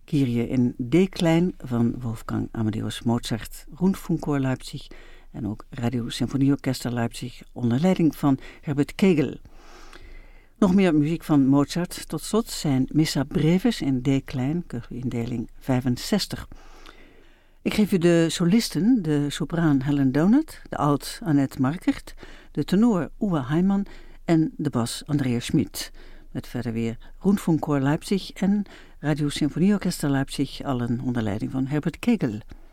Kyrie in D-klein van Wolfgang Amadeus Mozart, Rundfunkchor Leipzig en ook Radio Sinfonieorchester Leipzig onder leiding van Herbert Kegel. Nog meer muziek van Mozart. Tot slot zijn Missa Brevis in D-klein, indeling 65. Ik geef u de solisten, de sopraan Helen Donat, de alt Annette Markert, de tenor Uwe Heimann en de bas Andreas Schmid. Met verder weer Rundfunkchor Leipzig en Radio Sinfonieorchester Leipzig, allen onder leiding van Herbert Kegel.